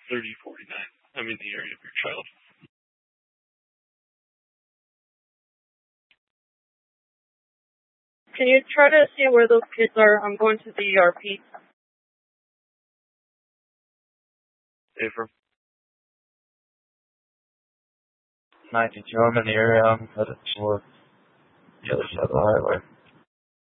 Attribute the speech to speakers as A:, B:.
A: 3049. I'm in the area of your child.
B: Can you try to see where those kids are? I'm going to the ERP.
A: Affirm.
C: 92, I'm in the area. I'm headed toward the other side of the highway.